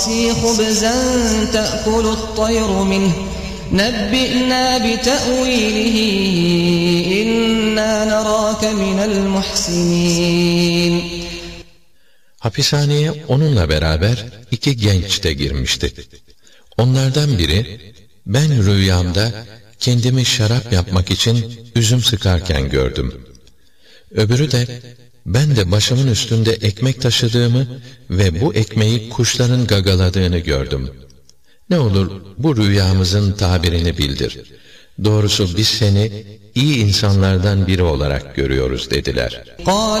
خُبْزًا تَأْكُلُ الطَّيْرُ مِنْهُ نَبِّئْنَا بِتَأْوِيلِهِ إِنَّا نَرَاكَ مِنَ الْمُحْسِنِينَ. Hapishaneye onunla beraber 2 genç de girmişti. Onlardan biri, ben rüyamda kendimi şarap yapmak için üzüm sıkarken gördüm. Öbürü de, ben de başımın üstünde ekmek taşıdığımı ve bu ekmeği kuşların gagaladığını gördüm. Ne olur bu rüyamızın tabirini bildir. Doğrusu biz seni iyi insanlardan biri olarak görüyoruz dediler.